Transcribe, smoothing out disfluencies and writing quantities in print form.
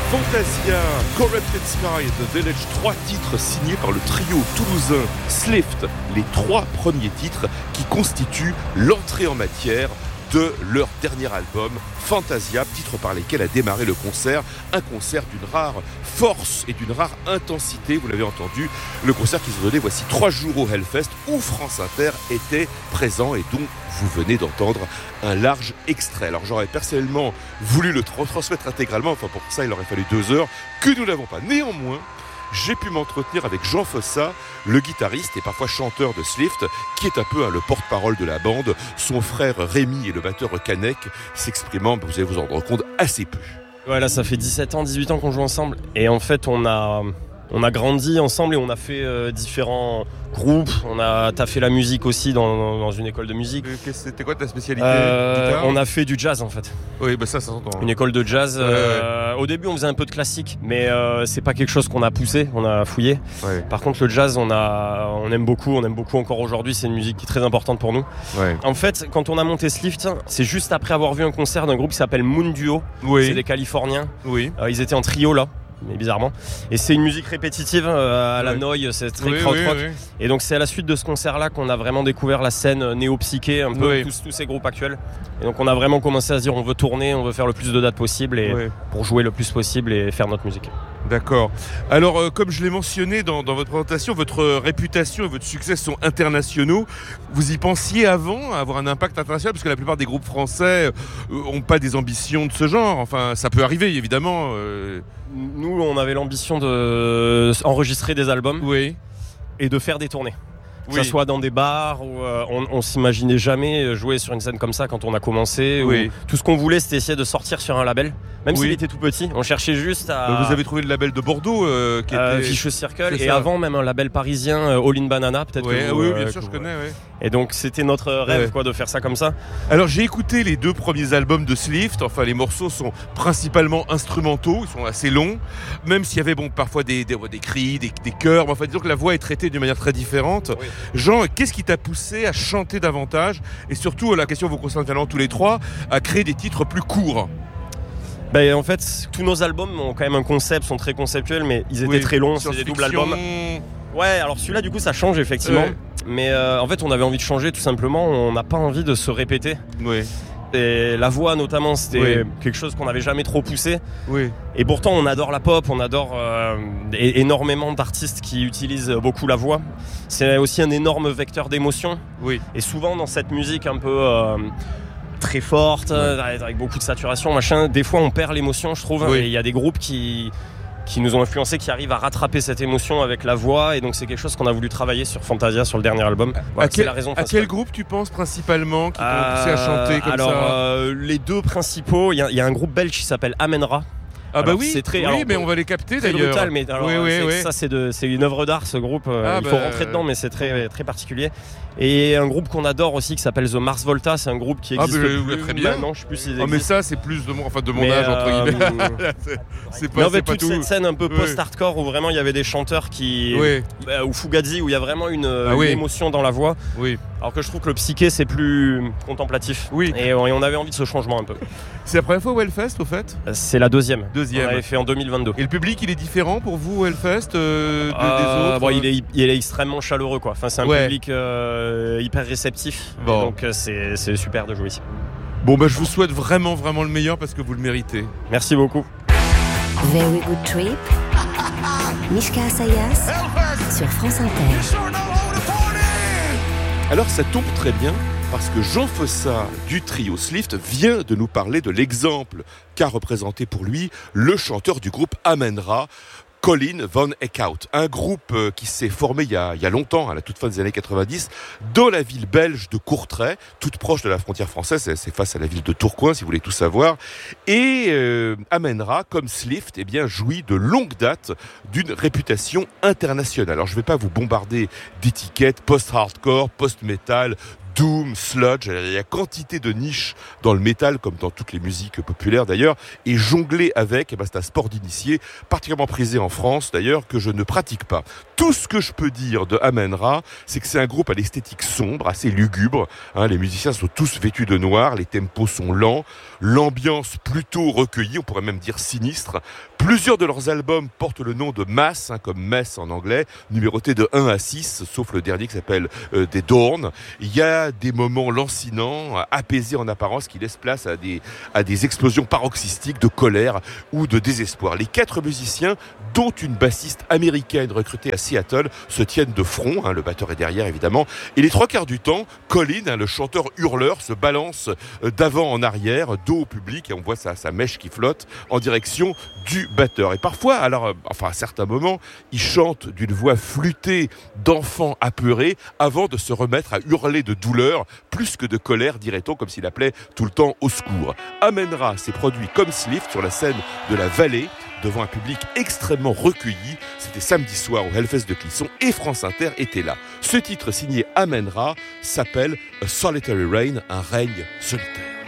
Fantasia, Corrupted Sky et The Village, 3 titres signés par le trio toulousain Slift, les 3 premiers titres qui constituent l'entrée en matière de leur dernier album, Fantasia, titre par lesquels a démarré le concert, un concert d'une rare force et d'une rare intensité, vous l'avez entendu, le concert qu'ils ont donné voici 3 jours au Hellfest où France Inter était présent et dont vous venez d'entendre un large extrait. Alors j'aurais personnellement voulu le transmettre intégralement, enfin pour ça il aurait fallu 2 heures, que nous n'avons pas. Néanmoins, j'ai pu m'entretenir avec Jean Fossa, le guitariste et parfois chanteur de Slift, qui est un peu le porte-parole de la bande. Son frère Rémi et le batteur Canek s'exprimant, vous allez vous en rendre compte, assez peu. Ouais, là ça fait 17 ans, 18 ans qu'on joue ensemble. Et en fait on a grandi ensemble et on a fait différents groupes. On a taffé la musique aussi dans une école de musique. C'était quoi ta spécialité guitare ? On a fait du jazz en fait. Oui, bah ça s'entend. Une école de jazz. Au début on faisait un peu de classique, mais c'est pas quelque chose qu'on a poussé, on a fouillé. Ouais. Par contre le jazz on aime beaucoup encore aujourd'hui. C'est une musique qui est très importante pour nous. Ouais. En fait quand on a monté Slift, c'est juste après avoir vu un concert d'un groupe qui s'appelle Moon Duo. Oui. C'est des Californiens. Oui. Ils étaient en trio là. Mais bizarrement. Et c'est une musique répétitive à la noise, c'est très krautrock. Oui. Et donc c'est à la suite de ce concert-là qu'on a vraiment découvert la scène néo-psyché, un peu tous ces groupes actuels. Et donc on a vraiment commencé à se dire on veut tourner, on veut faire le plus de dates possible et pour jouer le plus possible et faire notre musique. D'accord. Alors comme je l'ai mentionné dans votre présentation, votre réputation et votre succès sont internationaux. Vous y pensiez avant à avoir un impact international, parce que la plupart des groupes français n'ont pas des ambitions de ce genre. Enfin, ça peut arriver évidemment. Nous, on avait l'ambition d'enregistrer des albums et de faire des tournées. Que ça soit dans des bars où on s'imaginait jamais jouer sur une scène comme ça quand on a commencé. Tout ce qu'on voulait, c'était essayer de sortir sur un label, même s'il était tout petit. On cherchait juste à... Vous avez trouvé le label de Bordeaux qui était... Vicious Circle, et avant même un label parisien, All in Banana, peut-être que vous... Oui, bien sûr, je connais. Et donc c'était notre rêve de faire ça comme ça. Alors j'ai écouté les 2 premiers albums de Slift, enfin les morceaux sont principalement instrumentaux, ils sont assez longs, même s'il y avait parfois des cris, des chœurs, mais enfin disons que la voix est traitée d'une manière très différente. Oui. Jean, qu'est-ce qui t'a poussé à chanter davantage, et surtout la question vous concerne finalement tous les 3, à créer des titres plus courts? En fait, tous nos albums ont quand même un concept, sont très conceptuels, mais ils étaient très longs, c'est des doubles albums. Ouais, alors celui-là du coup ça change effectivement, mais en fait on avait envie de changer tout simplement, on n'a pas envie de se répéter. Oui. Et la voix notamment, c'était quelque chose qu'on n'avait jamais trop poussé. Oui. Et pourtant on adore la pop, on adore énormément d'artistes qui utilisent beaucoup la voix. C'est aussi un énorme vecteur d'émotion. Oui. Et souvent dans cette musique un peu... très forte, avec beaucoup de saturation, machin. Des fois, on perd l'émotion, je trouve. Et il y a des groupes qui nous ont influencés, qui arrivent à rattraper cette émotion avec la voix. Et donc, c'est quelque chose qu'on a voulu travailler sur Fantasia, sur le dernier album. C'est la raison principale. À quel groupe tu penses principalement qui t'ont poussé à chanter comme ça? Les 2 principaux, il y a un groupe belge qui s'appelle Amenra. Ah bah c'est très, mais on va les capter d'ailleurs. Brutal, mais alors, ça c'est une œuvre d'art ce groupe. Il faut rentrer dedans, mais c'est très très particulier. Et un groupe qu'on adore aussi qui s'appelle The Mars Volta, c'est un groupe qui existe plus très bien. Maintenant, je sais plus s'ils existent. Mais ça c'est plus de mon âge entre guillemets. c'est pas toute cette scène un peu post-hardcore où vraiment il y avait des chanteurs qui ou Fugazi où il y a vraiment une émotion dans la voix. Oui. Alors que je trouve que le psyché c'est plus contemplatif. Oui. Et on avait envie de ce changement un peu. C'est la première fois au Hellfest au fait? C'est la deuxième. On l'avait fait en 2022. Et le public il est différent pour vous au Hellfest des autres? Il est extrêmement chaleureux quoi. Enfin c'est un public hyper réceptif. Donc c'est super de jouer ici. Bon je vous souhaite vraiment le meilleur parce que vous le méritez. Merci beaucoup. Very Good Trip. Mishka Assayas sur France Inter. Alors ça tombe très bien parce que Jean Fossa du trio Slift vient de nous parler de l'exemple qu'a représenté pour lui le chanteur du groupe Amenra, Colin Van Eekhout, un groupe qui s'est formé il y a longtemps, à la toute fin des années 90, dans la ville belge de Courtrai, toute proche de la frontière française, c'est face à la ville de Tourcoing, si vous voulez tout savoir. Et Amenra, comme Slift, jouit de longue date d'une réputation internationale. Alors je ne vais pas vous bombarder d'étiquettes post-hardcore, post-metal, doom, sludge, il y a quantité de niches dans le métal, comme dans toutes les musiques populaires d'ailleurs, et jongler avec, c'est un sport d'initié, particulièrement prisé en France d'ailleurs, que je ne pratique pas. Tout ce que je peux dire de Amen-Ra, c'est que c'est un groupe à l'esthétique sombre, assez lugubre, les musiciens sont tous vêtus de noir, les tempos sont lents, l'ambiance plutôt recueillie, on pourrait même dire sinistre. Plusieurs de leurs albums portent le nom de Mass, comme Mess en anglais, numérotés de 1 à 6, sauf le dernier qui s'appelle des Dawn. Il y a des moments lancinants, apaisés en apparence, qui laissent place à des explosions paroxystiques de colère ou de désespoir. Les 4 musiciens, dont une bassiste américaine recrutée à Seattle, se tiennent de front, le batteur est derrière évidemment, et les 3/4 du temps, Colin, le chanteur hurleur, se balance d'avant en arrière, dos au public, et on voit sa mèche qui flotte en direction du batteur. Et parfois, à certains moments, il chante d'une voix flûtée d'enfant apeuré avant de se remettre à hurler de douleur, plus que de colère, dirait-on, comme s'il appelait tout le temps au secours. Amen-Ra s'est produit comme Slift sur la scène de la Vallée, devant un public extrêmement recueilli. C'était samedi soir au Hellfest de Clisson et France Inter était là. Ce titre signé Amen-Ra s'appelle A Solitary Reign, un règne solitaire.